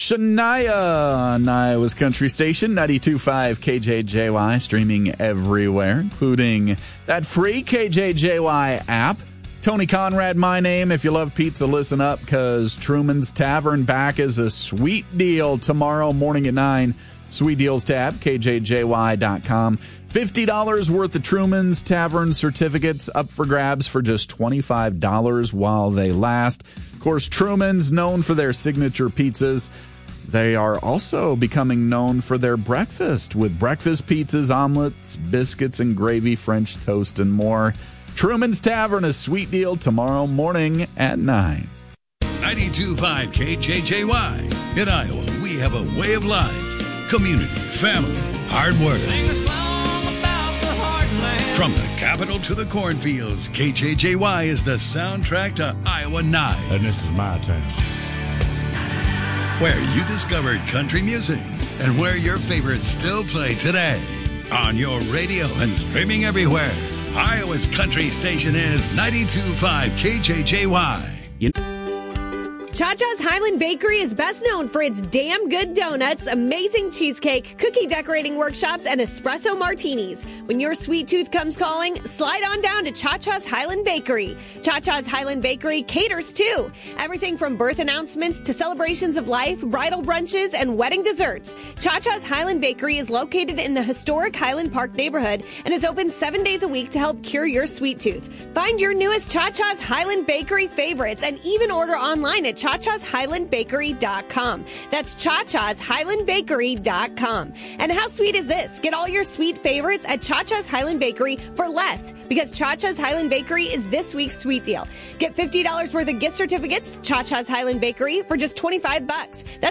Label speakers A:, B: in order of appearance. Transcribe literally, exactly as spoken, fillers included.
A: Shania on Iowa's Country Station, ninety-two point five K J J Y, streaming everywhere, including that free K J J Y app. Tony Conrad, my name. If you love pizza, listen up, because Truman's Tavern back is a sweet deal tomorrow morning at nine. Sweet Deals tab, K J J Y dot com. fifty dollars worth of Truman's Tavern certificates up for grabs for just twenty-five dollars while they last. Of course, Truman's known for their signature pizzas. They are also becoming known for their breakfast with breakfast pizzas, omelets, biscuits, and gravy, French toast, and more. Truman's Tavern, a sweet deal tomorrow morning at nine.
B: ninety-two point five K J J Y. In Iowa, we have a way of life. Community, family, hard work.
C: Sing a song about the heartland.
B: From the capital to the cornfields, K J J Y is the soundtrack to Iowa Nights.
D: And this is my town.
B: Where you discovered country music and where your favorites still play today. On your radio and streaming everywhere, Iowa's country station is ninety-two point five K J J Y.
E: Cha-Cha's Highland Bakery is best known for its damn good donuts, amazing cheesecake, cookie decorating workshops, and espresso martinis. When your sweet tooth comes calling, slide on down to Cha-Cha's Highland Bakery. Cha-Cha's Highland Bakery caters too. Everything from birth announcements to celebrations of life, bridal brunches, and wedding desserts. Cha-Cha's Highland Bakery is located in the historic Highland Park neighborhood and is open seven days a week to help cure your sweet tooth. Find your newest Cha-Cha's Highland Bakery favorites and even order online at cha chas highland bakery dot com. That's cha chas highland bakery dot com. And how sweet is this? Get all your sweet favorites at Cha-Cha's Highland Bakery for less, because Cha-Cha's Highland Bakery is this week's sweet deal. Get fifty dollars worth of gift certificates to Cha-Cha's Highland Bakery for just twenty-five bucks. That's